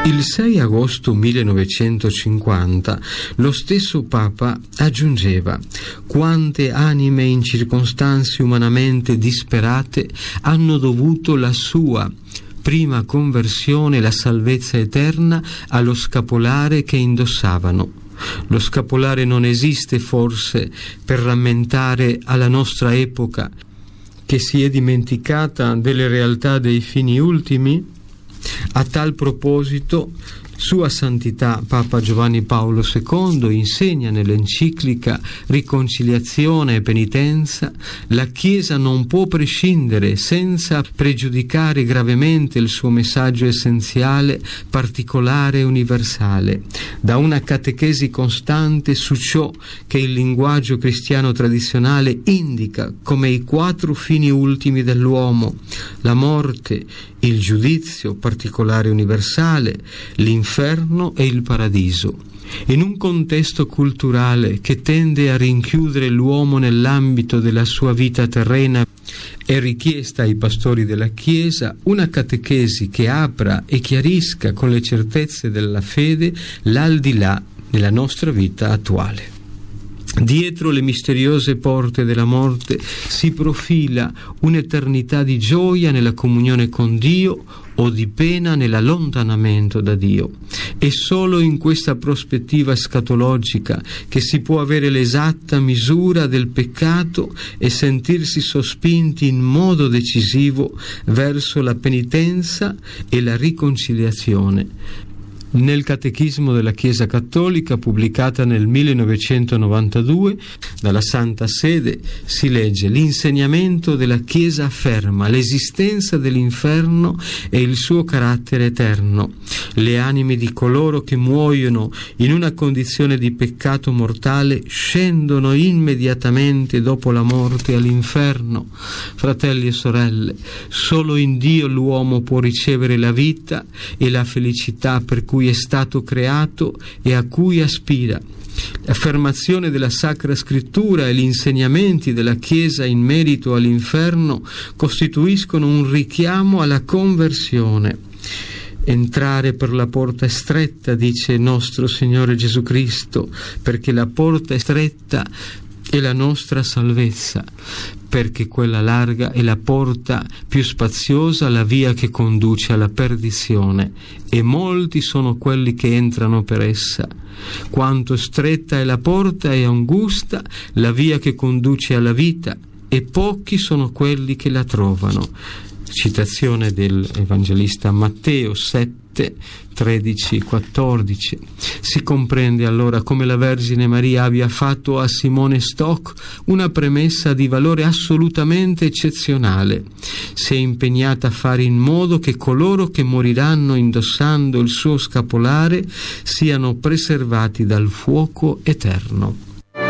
Il 6 agosto 1950 lo stesso Papa aggiungeva: quante anime in circostanze umanamente disperate hanno dovuto la sua prima conversione e la salvezza eterna allo scapolare che indossavano. Lo scapolare non esiste forse per rammentare alla nostra epoca che si è dimenticata delle realtà dei fini ultimi? A tal proposito, Sua Santità Papa Giovanni Paolo II insegna nell'enciclica Riconciliazione e Penitenza: la Chiesa non può prescindere, senza pregiudicare gravemente il suo messaggio essenziale, particolare e universale, da una catechesi costante su ciò che il linguaggio cristiano tradizionale indica come i 4 fini ultimi dell'uomo: la morte, il giudizio particolare e universale, l'inferno e il paradiso. In un contesto culturale che tende a rinchiudere l'uomo nell'ambito della sua vita terrena, è richiesta ai pastori della Chiesa una catechesi che apra e chiarisca con le certezze della fede l'aldilà nella nostra vita attuale. Dietro le misteriose porte della morte si profila un'eternità di gioia nella comunione con Dio o di pena nell'allontanamento da Dio. È solo in questa prospettiva escatologica che si può avere l'esatta misura del peccato e sentirsi sospinti in modo decisivo verso la penitenza e la riconciliazione. Nel Catechismo della Chiesa Cattolica, pubblicata nel 1992 dalla Santa Sede, si legge: l'insegnamento della Chiesa afferma l'esistenza dell'inferno e il suo carattere eterno. Le anime di coloro che muoiono in una condizione di peccato mortale scendono immediatamente dopo la morte all'inferno. Fratelli e sorelle, solo in Dio l'uomo può ricevere la vita e la felicità per cui è stato creato e a cui aspira. L'affermazione della Sacra Scrittura e gli insegnamenti della Chiesa in merito all'inferno costituiscono un richiamo alla conversione. Entrare per la porta è stretta, dice nostro Signore Gesù Cristo, perché la porta è stretta è la nostra salvezza, perché quella larga è la porta più spaziosa, la via che conduce alla perdizione, e molti sono quelli che entrano per essa. Quanto stretta è la porta e angusta la via che conduce alla vita, e pochi sono quelli che la trovano. Citazione dell'Evangelista Matteo 7, 13, 14. Si comprende allora come la Vergine Maria abbia fatto a Simone Stock una premessa di valore assolutamente eccezionale. Si è impegnata a fare in modo che coloro che moriranno indossando il suo scapolare siano preservati dal fuoco eterno.